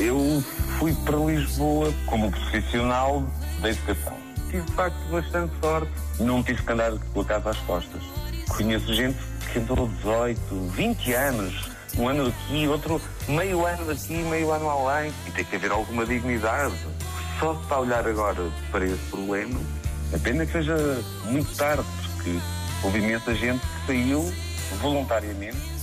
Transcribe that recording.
Eu fui para Lisboa como profissional da educação. Tive, de facto, bastante sorte. Não tive que andar com a casa às costas. Conheço gente que andou 18, 20 anos, um ano aqui, outro meio ano aqui, meio ano além. E tem que haver alguma dignidade. Só se está a olhar agora para esse problema, a pena que seja muito tarde, porque houve imensa gente que saiu voluntariamente